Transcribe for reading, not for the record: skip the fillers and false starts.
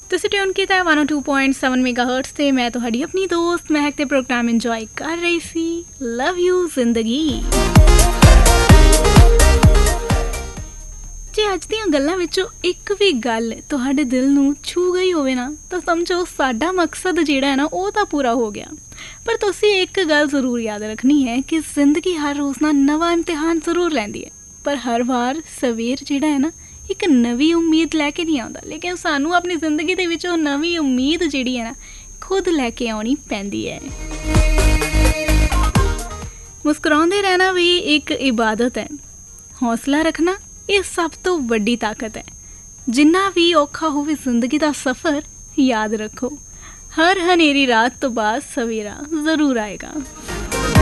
ਤੁਸੀਂ ਟਿਊਨ ਕੀਤਾ ਹੈ 102.7 ਮੈਗਾਹਰਟਜ਼ ਤੇ ਮੈਂ ਤੁਹਾਡੀ ਆਪਣੀ ਦੋਸਤ ਮਹਿਕ ਤੇ ਪ੍ਰੋਗਰਾਮ ਇੰਜੋਏ ਕਰ ਰਹੀ ਸੀ ਲਵ ਯੂ ਜ਼ਿੰਦਗੀ। ਜੇ ਅੱਜ ਦੀਆਂ ਗੱਲਾਂ ਵਿੱਚੋਂ ਇੱਕ ਵੀ ਗੱਲ ਤੁਹਾਡੇ ਦਿਲ ਨੂੰ ਛੂ ਗਈ ਹੋਵੇ ਨਾ ਤਾਂ ਸਮਝੋ ਸਾਡਾ ਮਕਸਦ ਜਿਹੜਾ ਹੈ ਨਾ ਉਹ ਤਾਂ ਪੂਰਾ ਹੋ ਗਿਆ। ਪਰ ਤੁਸੀਂ ਇੱਕ ਗੱਲ ਜ਼ਰੂਰ ਯਾਦ ਰੱਖਣੀ ਹੈ ਕਿ ਜ਼ਿੰਦਗੀ ਹਰ ਰੋਜ਼ ਨਾਲ ਨਵਾਂ ਇਮਤਿਹਾਨ ਜ਼ਰੂਰ ਲੈਂਦੀ ਹੈ, ਪਰ ਹਰ ਵਾਰ ਸਵੇਰ ਜਿਹੜਾ ਹੈ ਨਾ ਇੱਕ ਨਵੀਂ ਉਮੀਦ ਲੈ ਕੇ ਨਹੀਂ ਆਉਂਦਾ, ਲੇਕਿਨ ਸਾਨੂੰ ਆਪਣੀ ਜ਼ਿੰਦਗੀ ਦੇ ਵਿੱਚ ਉਹ ਨਵੀਂ ਉਮੀਦ ਜਿਹੜੀ ਹੈ ਨਾ ਖੁਦ ਲੈ ਕੇ ਆਉਣੀ ਪੈਂਦੀ ਹੈ। ਮੁਸਕਰਾਉਂਦੇ ਰਹਿਣਾ ਵੀ ਇੱਕ ਇਬਾਦਤ ਹੈ। ਹੌਸਲਾ ਰੱਖਣਾ ਇਹ ਸਭ ਤੋਂ ਵੱਡੀ ਤਾਕਤ ਹੈ। ਜਿੰਨਾ ਵੀ ਔਖਾ ਹੋਵੇ ਜ਼ਿੰਦਗੀ ਦਾ ਸਫ਼ਰ, ਯਾਦ ਰੱਖੋ ਹਰ ਹਨੇਰੀ ਰਾਤ ਤੋਂ ਬਾਅਦ ਸਵੇਰਾ ਜ਼ਰੂਰ ਆਏਗਾ।